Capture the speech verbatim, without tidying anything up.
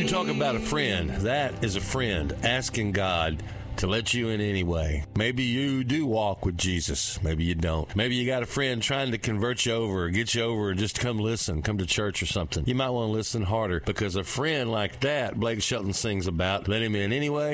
You talk about a friend. That is a friend asking God to let you in anyway. Maybe you do walk with Jesus. Maybe you don't. Maybe you got a friend trying to convert you over or get you over and just come listen, come to church or something. You might want to listen harder, because a friend like that Blake Shelton sings about, let him in anyway.